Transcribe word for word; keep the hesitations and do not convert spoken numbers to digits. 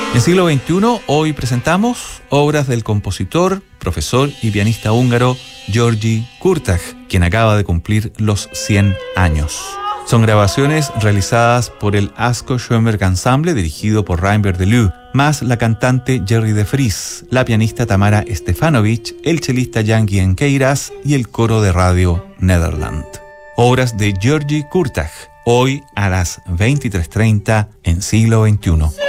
En siglo veintiuno, hoy presentamos obras del compositor, profesor y pianista húngaro György Kurtág, quien acaba de cumplir los cien años. Son grabaciones realizadas por el Asko Schoenberg Ensemble, dirigido por Reinbert de Leeuw, más la cantante Jerry de Vries, la pianista Tamara Stefanovic, el chelista Jan Guienqueiras y el coro de Radio Nederland. Obras de György Kurtág, hoy a las veintitrés treinta en siglo veintiuno.